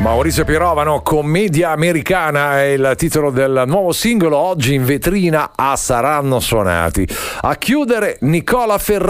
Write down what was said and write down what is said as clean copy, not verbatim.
Maurizio Pirovano, Commedia americana è il titolo del nuovo singolo, oggi in vetrina a Saranno Suonati. A chiudere Nicola Ferrari.